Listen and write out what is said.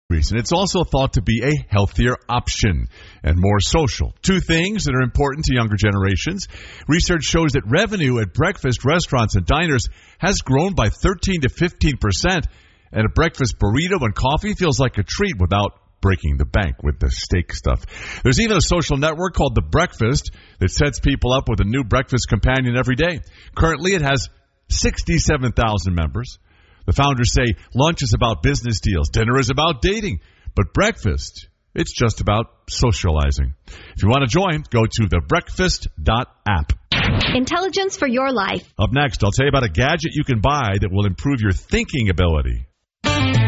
And it's also thought to be a healthier option and more social. Two things that are important to younger generations. Research shows that revenue at breakfast restaurants and diners has grown by 13 to 15%, and a breakfast burrito and coffee feels like a treat without breaking the bank with the steak stuff. There's even a social network called The Breakfast that sets people up with a new breakfast companion every day. Currently, it has 67,000 members. The founders say lunch is about business deals, dinner is about dating, but breakfast, it's just about socializing. If you want to join, go to thebreakfast.app. Intelligence for your life. Up next, I'll tell you about a gadget you can buy that will improve your thinking ability.